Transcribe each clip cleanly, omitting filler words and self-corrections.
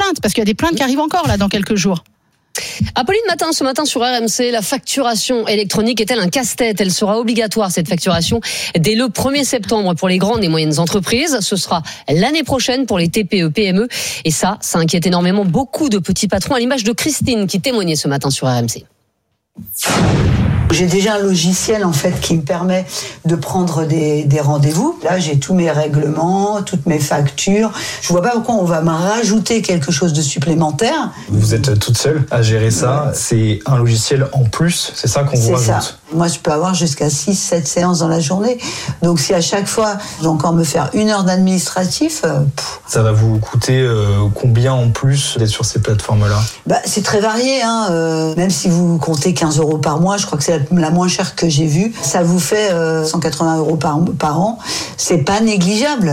plaintes, parce qu'il y a des plaintes qui arrivent encore là dans quelques jours. Apolline Matin, ce matin sur RMC, la facturation électronique est-elle un casse-tête ? Elle sera obligatoire, cette facturation, dès le 1er septembre pour les grandes et moyennes entreprises. Ce sera l'année prochaine pour les TPE, PME. Et ça inquiète énormément beaucoup de petits patrons, à l'image de Christine qui témoignait ce matin sur RMC. J'ai déjà un logiciel en fait qui me permet de prendre des rendez-vous. Là, j'ai tous mes règlements, toutes mes factures. Je vois pas pourquoi on va me rajouter quelque chose de supplémentaire. Vous êtes toute seule à gérer ça. Ouais. C'est un logiciel en plus, c'est ça qu'on vous rajoute. C'est ça. Moi, je peux avoir jusqu'à 6-7 séances dans la journée. Donc, si à chaque fois, je dois encore me faire 1 heure d'administratif... Ça va vous coûter combien en plus d'être sur ces plateformes-là ? C'est très varié. Même si vous comptez 15 € par mois, je crois que c'est la moins chère que j'ai vue. Ça vous fait 180 € par an. C'est pas négligeable.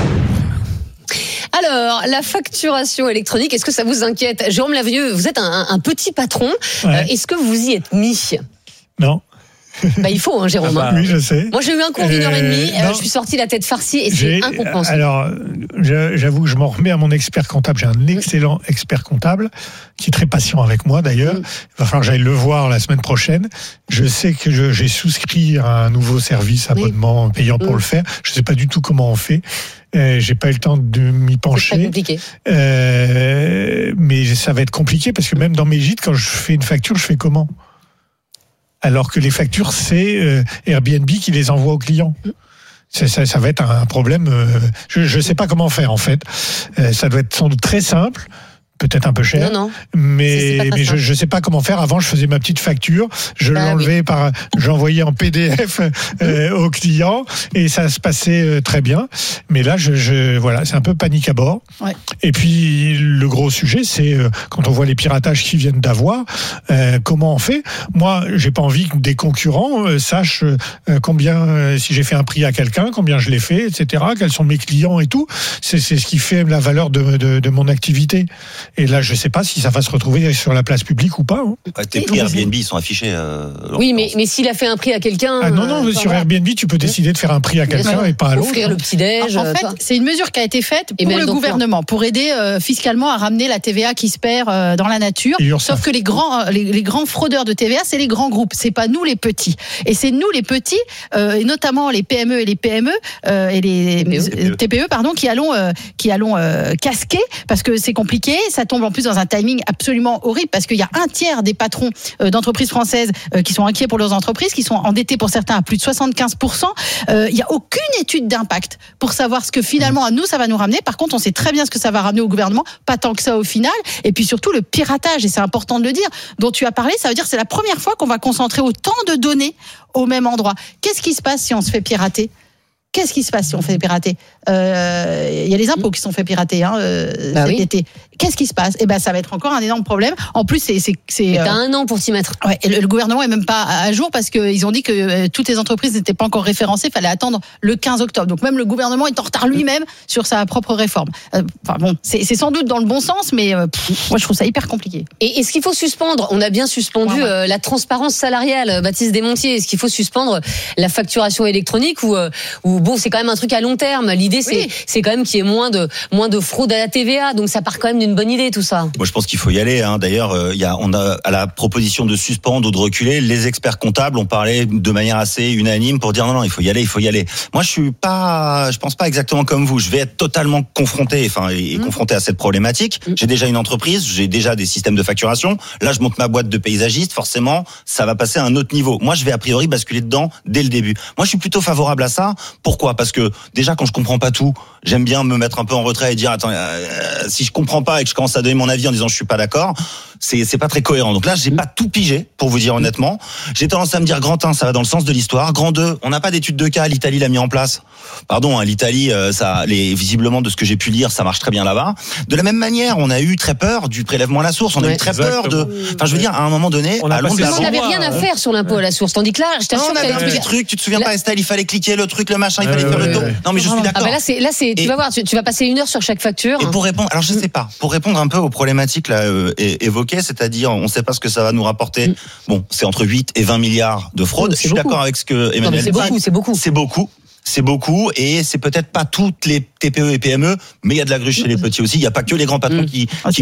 Alors, la facturation électronique, est-ce que ça vous inquiète ? Jérôme Lavilleux, vous êtes un petit patron. Ouais. Est-ce que vous y êtes mis ? Non. Il faut, Jérôme. Oui, je sais. Moi, j'ai eu un cours d'1h30. Je suis sorti la tête farcie et c'est incompréhensible. Alors, j'avoue que je m'en remets à mon expert comptable. J'ai un excellent expert comptable qui est très patient avec moi, d'ailleurs. Il va falloir que j'aille le voir la semaine prochaine. Je sais que j'ai souscrit à un nouveau service, abonnement payant pour le faire. Je ne sais pas du tout comment on fait. J'ai pas eu le temps de m'y pencher. C'est compliqué. Mais ça va être compliqué parce que même dans mes gîtes, quand je fais une facture, je fais comment ? Alors que les factures, c'est Airbnb qui les envoie aux clients. Ça va être un problème. Je sais pas comment faire en fait. Ça doit être sans doute très simple. Peut-être un peu cher, non. mais je sais pas comment faire. Avant, je faisais ma petite facture, j'envoyais en PDF au client et ça se passait très bien. Mais là, voilà, c'est un peu panique à bord. Ouais. Et puis le gros sujet, c'est quand on voit les piratages qui viennent d'avoir, comment on fait ? Moi, j'ai pas envie que des concurrents sachent combien, si j'ai fait un prix à quelqu'un, combien je l'ai fait, etc. Quels sont mes clients et tout. C'est ce qui fait la valeur de mon activité. Et là, je ne sais pas si ça va se retrouver sur la place publique ou pas. Tes prix Airbnb, ils sont affichés. Oui, mais s'il a fait un prix à quelqu'un... sur Airbnb, tu peux décider de faire un prix à quelqu'un et pas à l'autre. Offrir le petit-déj. En fait, c'est une mesure qui a été faite pour le gouvernement, pour aider fiscalement à ramener la TVA qui se perd dans la nature. Sauf que les grands fraudeurs de TVA, c'est les grands groupes. C'est pas nous les petits. Et c'est nous les petits, et notamment les PME et les PME et les TPE, qui allons casquer parce que c'est compliqué. Ça tombe en plus dans un timing absolument horrible parce qu'il y a un tiers des patrons d'entreprises françaises qui sont inquiets pour leurs entreprises, qui sont endettés pour certains à plus de 75%. Il n'y a aucune étude d'impact pour savoir ce que finalement à nous ça va nous ramener. Par contre, on sait très bien ce que ça va ramener au gouvernement, pas tant que ça au final. Et puis surtout le piratage, et c'est important de le dire, dont tu as parlé, ça veut dire que c'est la première fois qu'on va concentrer autant de données au même endroit. Qu'est-ce qui se passe si on se fait pirater ? Qu'est-ce qui se passe si on fait pirater ? Il y a les impôts qui sont fait pirater cet été. Qu'est-ce qui se passe ? Ça va être encore un énorme problème. En plus, t'as 1 an pour s'y mettre. Ouais, et le gouvernement est même pas à jour parce qu'ils ont dit que toutes les entreprises n'étaient pas encore référencées. Il fallait attendre le 15 octobre. Donc même le gouvernement est en retard lui-même sur sa propre réforme. C'est sans doute dans le bon sens, mais moi je trouve ça hyper compliqué. Et est-ce qu'il faut suspendre ? On a bien suspendu la transparence salariale, Baptiste Desmontiers. Est-ce qu'il faut suspendre la facturation électronique ou bon, c'est quand même un truc à long terme. L'idée, c'est quand même qu'il y ait moins de fraude à la TVA. Donc ça part quand même d'une bonne idée, tout ça. Moi, je pense qu'il faut y aller. D'ailleurs, on a à la proposition de suspendre ou de reculer, les experts comptables ont parlé de manière assez unanime pour dire non, il faut y aller. Moi, je pense pas exactement comme vous. Je vais être totalement confronté, confronté à cette problématique. J'ai déjà une entreprise, j'ai déjà des systèmes de facturation. Là, je monte ma boîte de paysagiste. Forcément, ça va passer à un autre niveau. Moi, je vais a priori basculer dedans dès le début. Moi, je suis plutôt favorable à ça. Pourquoi ? Parce que déjà, quand je comprends pas tout, j'aime bien me mettre un peu en retrait et dire attends, si je comprends pas et que je commence à donner mon avis en disant je suis pas d'accord, c'est pas très cohérent. Donc là, j'ai pas tout pigé, pour vous dire honnêtement. J'ai tendance à me dire grand 1, ça va dans le sens de l'histoire. Grand 2, on n'a pas d'étude de cas. L'Italie l'a mis en place. Pardon, l'Italie, visiblement de ce que j'ai pu lire, ça marche très bien là-bas. De la même manière, on a eu très peur du prélèvement à la source. On a eu très peur je veux dire, à un moment donné, on n'avait rien à faire sur l'impôt à la source. Tandis que là, je t'assure, on avait un petit truc. Tu te souviens pas, Estelle, il fallait cliquer le truc, le machin, il fallait faire le dos. Non, mais je suis d'accord. Tu vas voir, tu vas passer 1 heure sur chaque facture. Et pour répondre, alors je sais pas, pour répondre un peu aux problématiques là évoquées, c'est-à-dire on sait pas ce que ça va nous rapporter. Bon, c'est entre 8 et 20 milliards de fraude. Je suis d'accord avec ce que Emmanuel dit. C'est beaucoup et c'est peut-être pas toutes les TPE et PME, mais il y a de la grue chez les petits aussi. Il y a pas que les grands patrons qui